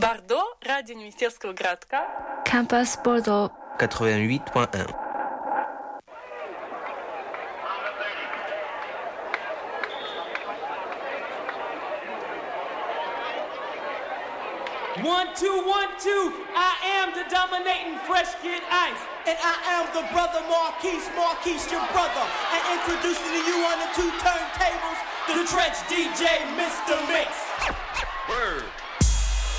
Бордо, радио университетского городка. Campus Bordeaux 88.1. One, two, I am the dominating fresh kid Ice. And I am the brother Marquise, your brother. And introducing to you on the 2 turntables, the Trench DJ, Mr. Mix. Word.